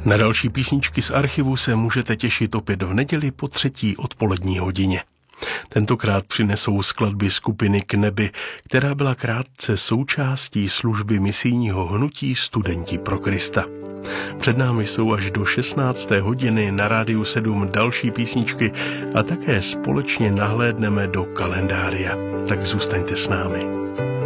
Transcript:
Na další písničky z archivu se můžete těšit opět v neděli po 3. odpolední hodině. Tentokrát přinesou skladby skupiny K nebi, která byla krátce součástí služby misijního hnutí Studenti pro Krista. Před námi jsou až do 16. hodiny na Rádiu 7 další písničky a také společně nahlédneme do kalendária. Tak zůstaňte s námi.